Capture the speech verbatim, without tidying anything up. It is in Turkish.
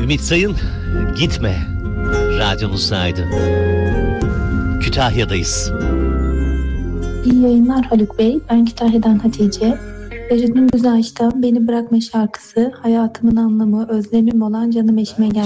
Ümit Sayın, gitme. Radyonuzdaydı. Kütahya'dayız. İyi yayınlar Haluk Bey. Ben Kütahya'dan Hatice. Feridun Güzayş'tan Beni Bırakma şarkısı hayatımın anlamı, özlemim olan canım eşime geldi.